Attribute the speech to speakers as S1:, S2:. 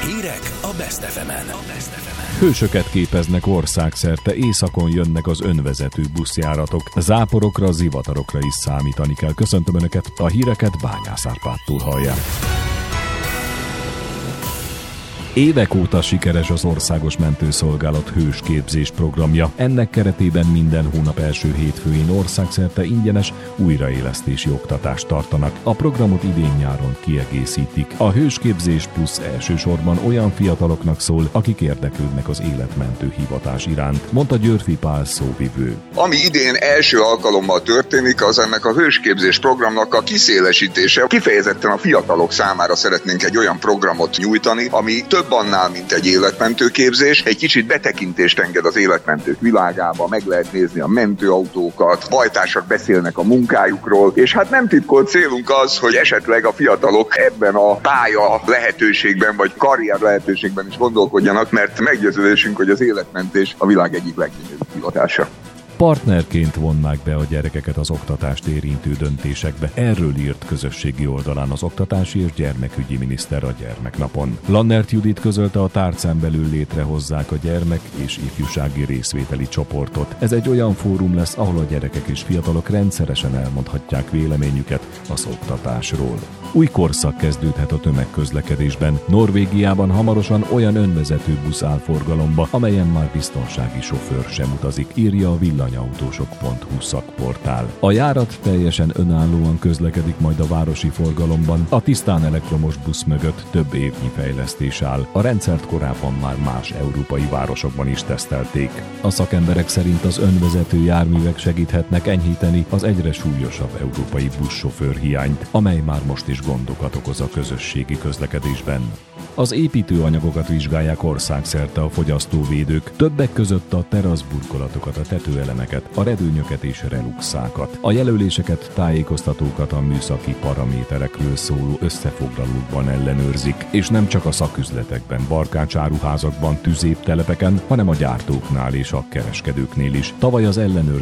S1: Hírek a Best FM-en.
S2: Hősöket képeznek országszerte, északon jönnek az önvezető buszjáratok. Záporokra, zivatarokra is számítani kell. Köszöntöm Önöket, a híreket Bányász Árpádtól hallják. Évek óta sikeres az Országos Mentőszolgálat hősképzés programja. Ennek keretében minden hónap első hétfőjén országszerte ingyenes újraélesztési oktatást tartanak. A programot idén-nyáron kiegészítik. A hősképzés plusz elsősorban olyan fiataloknak szól, akik érdeklődnek az életmentő hivatás iránt, mondta Györfi Pál szóvivő.
S3: Ami idén első alkalommal történik, az ennek a hősképzés programnak a kiszélesítése. Kifejezetten a fiatalok számára szeretnénk egy olyan programot nyújtani, ami több annál, mint egy életmentő képzés. Egy kicsit betekintést enged az életmentők világába, meg lehet nézni a mentőautókat, bajtársak beszélnek a munkájukról, és hát nem titkolt célunk az, hogy esetleg a fiatalok ebben a pálya lehetőségben, vagy karrier lehetőségben is gondolkodjanak, mert meggyőződésünk, hogy az életmentés a világ egyik leggyönyörűbb hivatása.
S2: Partnerként vonnák be a gyerekeket az oktatást érintő döntésekbe. Erről írt közösségi oldalán az oktatási és gyermekügyi miniszter a gyermeknapon. Lannert Judit közölte, a tárcán belül létrehozzák a gyermek és ifjúsági részvételi csoportot. Ez egy olyan fórum lesz, ahol a gyerekek és fiatalok rendszeresen elmondhatják véleményüket az oktatásról. Új korszak kezdődhet a tömegközlekedésben. Norvégiában hamarosan olyan önvezető busz áll forgalomba, amelyen már biztonsági sofőr sem utazik, írja a villanyautósok.hu szakportál. A járat teljesen önállóan közlekedik majd a városi forgalomban. A tisztán elektromos busz mögött több évnyi fejlesztés áll. A rendszert korábban már más európai városokban is tesztelték. A szakemberek szerint az önvezető járművek segíthetnek enyhíteni az egyre súlyosabb európai buszsofőr hiányt, amely már most is gondokat okoz a közösségi közlekedésben. Az építőanyagokat vizsgálják országszerte a fogyasztóvédők, többek között a teraszburkolatokat, a tetőelemeket, a redőnyöket és reluxákat. A jelöléseket, tájékoztatókat a műszaki paraméterekről szóló összefoglalókban ellenőrzik, és nem csak a szaküzletekben, barkácsáruházakban, tüzéptelepeken, hanem a gyártóknál és a kereskedőknél is. Tavaly az ellenőrzés